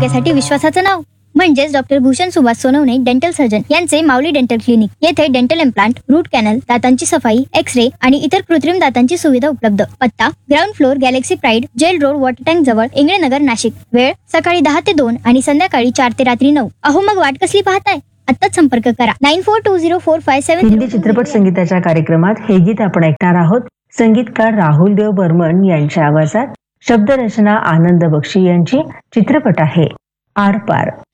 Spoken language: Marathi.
आरोग्यासाठी विश्वासाचं नाव म्हणजेच doctor Bhushan Subhash Sonawane dental surgeon यांचे माऊली डेंटल क्लिनिक. येथे डेंटल इम्प्लांट, रूट कॅनल, दातांची सफाई, एक्स-रे आणि इतर कृत्रिम दातांची सुविधा उपलब्ध. पत्ता ground floor, Galaxy pride, gel road, water tank जवळ, इंगळेनगर, नाशिक. वेळ सकाळी 10 ते 2 आणि संध्याकाळी 4 ते रात्री 9. अहो मग वाट कसली पाहताय? आत्ताच संपर्क करा 94204570. हिंदी चित्रपट संगीताच्या कार्यक्रमात हे गीत आपण ऐकणार आहोत. संगीतकार राहुल देव बर्मन यांच्या आवाजात, शब्दरचना आनंद बक्षी यांची. चित्रपट आहे आर पार.